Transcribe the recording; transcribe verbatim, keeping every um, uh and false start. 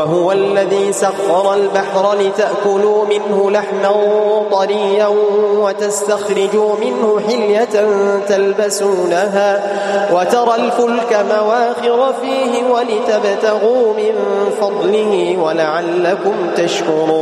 وهو الذي سخر البحر لتأكلوا منه لحما طريا وتستخرجوا منه حلية تلبسونها وترى الفلك مواخر فيه ولتبتغوا من فضله ولعلكم تشكرون